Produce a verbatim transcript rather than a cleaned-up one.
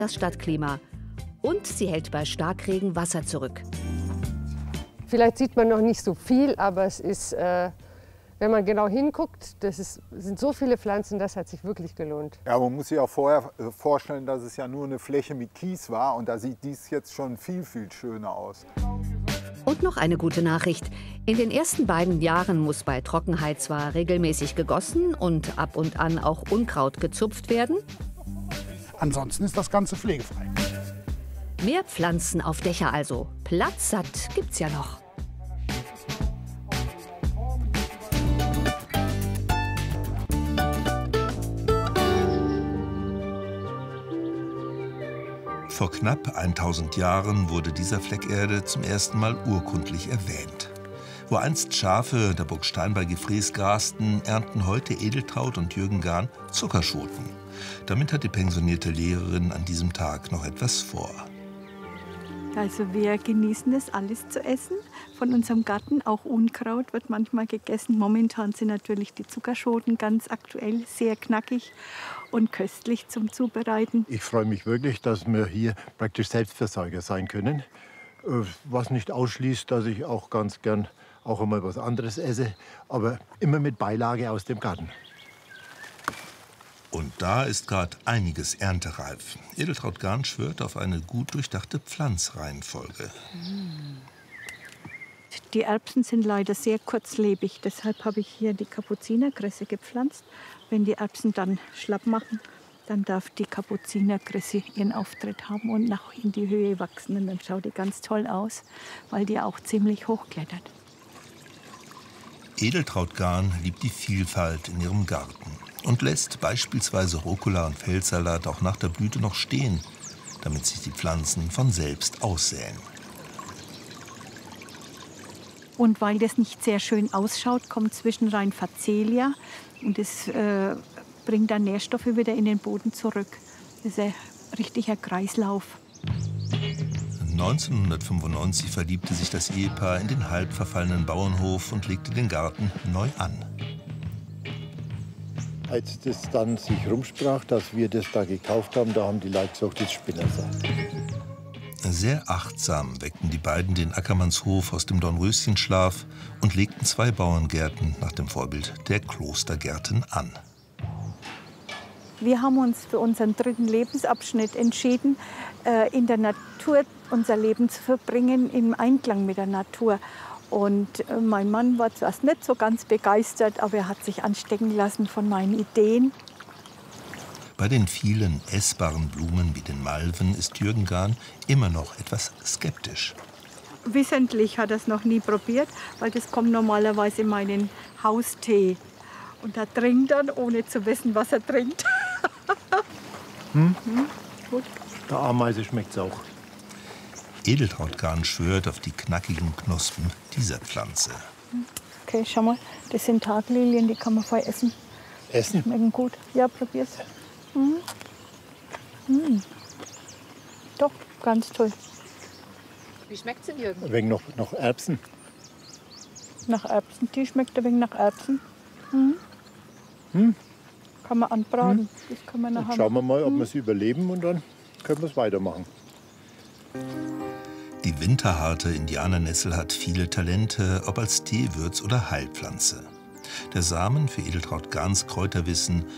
das Stadtklima. Und sie hält bei Starkregen Wasser zurück. Vielleicht sieht man noch nicht so viel, aber es ist, äh, wenn man genau hinguckt, das ist, sind so viele Pflanzen, das hat sich wirklich gelohnt. Ja, man muss sich auch vorher vorstellen, dass es ja nur eine Fläche mit Kies war und da sieht dies jetzt schon viel, viel schöner aus. Und noch eine gute Nachricht. In den ersten beiden Jahren muss bei Trockenheit zwar regelmäßig gegossen und ab und an auch Unkraut gezupft werden. Ansonsten ist das Ganze pflegefrei. Mehr Pflanzen auf Dächer also. Platz satt gibt's ja noch. Vor knapp tausend Jahren wurde dieser Fleck Erde zum ersten Mal urkundlich erwähnt. Wo einst Schafe der Burg Stein bei Gefrees grasten, ernten heute Edeltraud und Jürgen Gahn Zuckerschoten. Damit hat die pensionierte Lehrerin an diesem Tag noch etwas vor. Also wir genießen es, alles zu essen. Von unserem Garten, auch Unkraut wird manchmal gegessen. Momentan sind natürlich die Zuckerschoten ganz aktuell, sehr knackig und köstlich zum Zubereiten. Ich freue mich wirklich, dass wir hier praktisch Selbstversorger sein können. Was nicht ausschließt, dass ich auch ganz gern auch einmal was anderes esse, aber immer mit Beilage aus dem Garten. Und da ist gerade einiges erntereif. Edeltraud Gahn schwört auf eine gut durchdachte Pflanzreihenfolge. Die Erbsen sind leider sehr kurzlebig. Deshalb habe ich hier die Kapuzinerkresse gepflanzt. Wenn die Erbsen dann schlapp machen, dann darf die Kapuzinerkresse ihren Auftritt haben und nach in die Höhe wachsen. Und dann schaut die ganz toll aus, weil die auch ziemlich hoch klettert. Edeltraud Gahn liebt die Vielfalt in ihrem Garten und lässt beispielsweise Rucola und Feldsalat auch nach der Blüte noch stehen, damit sich die Pflanzen von selbst aussäen. Und weil das nicht sehr schön ausschaut, kommt zwischenrein Facelia und das äh, bringt dann Nährstoffe wieder in den Boden zurück. Das ist ein richtiger Kreislauf. neunzehnhundertfünfundneunzig verliebte sich das Ehepaar in den halb verfallenen Bauernhof und legte den Garten neu an. Als das dann sich rumsprach, dass wir das da gekauft haben, da haben die Leute gesagt, das ist Spinnersaat. Sehr achtsam weckten die beiden den Ackermannshof aus dem Dornröschenschlaf und legten zwei Bauerngärten nach dem Vorbild der Klostergärten an. Wir haben uns für unseren dritten Lebensabschnitt entschieden, in der Natur unser Leben zu verbringen, im Einklang mit der Natur. Und mein Mann war zuerst nicht so ganz begeistert, aber er hat sich anstecken lassen von meinen Ideen. Bei den vielen essbaren Blumen wie den Malven ist Jürgen Gahn immer noch etwas skeptisch. Wissentlich hat er es noch nie probiert, weil das kommt normalerweise in meinen Haustee. Und er trinkt dann, ohne zu wissen, was er trinkt. Hm? Hm? Gut. Der Ameise schmeckt es auch. Edeltraud Gahn schwört auf die knackigen Knospen dieser Pflanze. Okay, schau mal, das sind Taglilien, die kann man voll essen. Essen? Schmecken gut. Ja, probier's. Mhm. Mhm. Doch, ganz toll. Wie schmeckt's denn, Jürgen? Ein wenig noch, noch Erbsen. Nach Erbsen, die schmeckt ein wenig nach Erbsen. Mhm. Hm? Kann man anbraten. Hm? Das kann man nachher. Schauen wir mal, ob hm? wir es überleben und dann können wir es weitermachen. Die winterharte Indianernessel hat viele Talente, ob als Teewürz oder Heilpflanze. Der Samen für Edeltraud Gahns Kräuterwissen